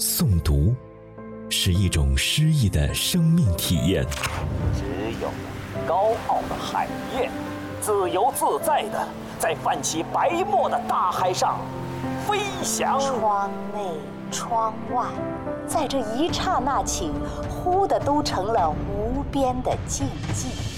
诵读是一种诗意的生命体验。 只有高傲的海燕，自由自在地在泛起白沫的大海上飞翔。 窗内窗外，在这一刹那间，忽的都成了无边的静寂。